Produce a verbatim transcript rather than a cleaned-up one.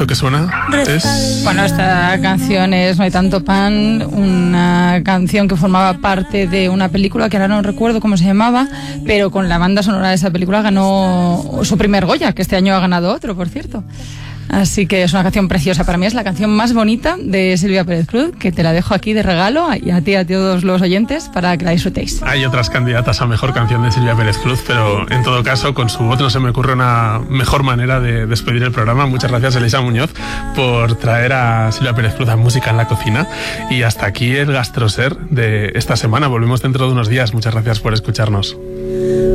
¿Esto que suena? Es... Bueno, esta canción es No hay tanto pan, una canción que formaba parte de una película que ahora no recuerdo cómo se llamaba, pero con la banda sonora de esa película ganó su primer Goya, que este año ha ganado otro, por cierto. Así que es una canción preciosa. Para mí es la canción más bonita de Silvia Pérez Cruz, que te la dejo aquí de regalo y a ti y a todos los oyentes para que la disfrutéis. Hay otras candidatas a mejor canción de Silvia Pérez Cruz, pero en todo caso con su voz no se me ocurre una mejor manera de despedir el programa. Muchas gracias, Elisa Muñoz, por traer a Silvia Pérez Cruz a Música en la Cocina. Y hasta aquí el Gastroser de esta semana. Volvemos dentro de unos días. Muchas gracias por escucharnos.